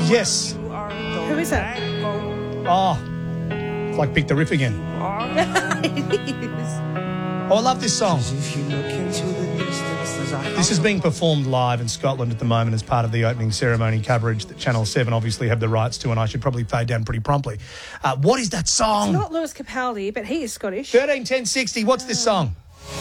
Yes. Who is that? Oh, it's like Pick the Riff again. It is. Oh, I love this song. This is being performed live in Scotland at the moment as part of the opening ceremony coverage that Channel 7 obviously have the rights to, and I should probably fade down pretty promptly. What is that song? It's not Lewis Capaldi, but he is Scottish. 13 10 60. What's this song?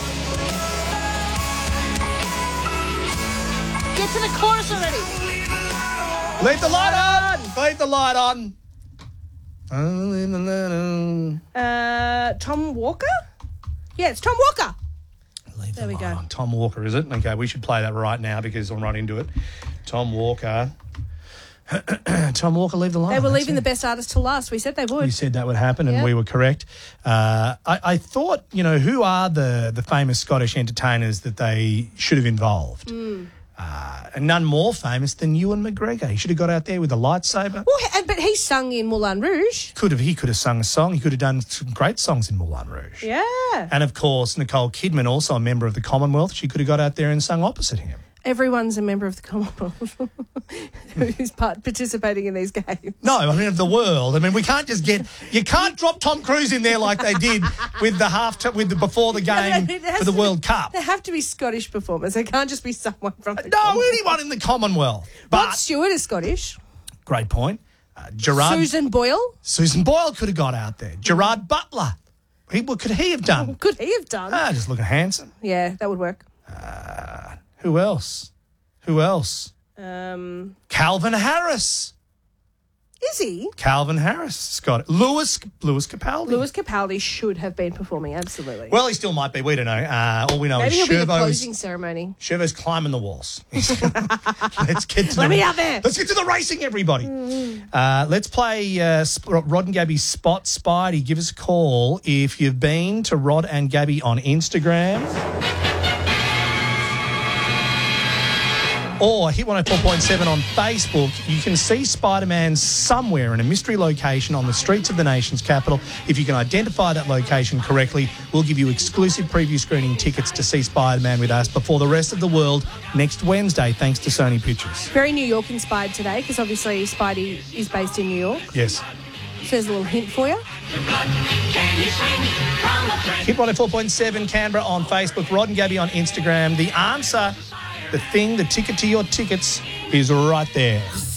Get to the chorus already. Leave the light on. Leave the light on. Leave the light on. Tom Walker? Yeah, it's Tom Walker. Leave There the we light go. on. Tom Walker, is it? Okay, we should play that right now because I'm right into it. Tom Walker. Tom Walker, leave the light on. They were That's leaving it. the best artist till last. We said they would. We said that would happen, and Yep. we were correct. I thought, who are the famous Scottish entertainers that they should have involved? And none more famous than Ewan McGregor. He should have got out there with a lightsaber. Well, but he sung in Moulin Rouge. He could have sung a song. He could have done some great songs in Moulin Rouge. Yeah. And, of course, Nicole Kidman, also a member of the Commonwealth, she could have got out there and sung opposite him. Everyone's a member of the Commonwealth who's participating in these games. No, I mean, of the world. I mean, we can't just you can't drop Tom Cruise in there like they did with before the game for the World Cup. They have to be Scottish performers. They can't just be someone from the No, Commonwealth. anyone in the Commonwealth. Rod But, Stewart is Scottish. great point. Gerard. Susan Boyle. Susan Boyle could have got out there. Gerard Butler. What could he have done? Could he have done? Just looking handsome. Yeah, that would work. Who else? Calvin Harris. Is he? Calvin Harris, Scott. Lewis Capaldi. Lewis Capaldi should have been performing, absolutely. Well, he still might be. We don't know. All we know Maybe is he'll be the Shervo's closing ceremony. climbing the walls. Let's get to Let me out there. Let's get to the racing, everybody. Let's play Rod and Gabby's Spot Spidey. Give us a call if you've been to Rod and Gabby on Instagram. Or hit 104.7 on Facebook. You can see Spider-Man somewhere in a mystery location on the streets of the nation's capital. If you can identify that location correctly, we'll give you exclusive preview screening tickets to see Spider-Man with us before the rest of the world next Wednesday, thanks to Sony Pictures. Very New York inspired today because obviously Spidey is based in New York. Yes. So there's a little hint for you. Hit 104.7 Canberra on Facebook, Rod and Gabby on Instagram. The answer, the ticket to your tickets is right there.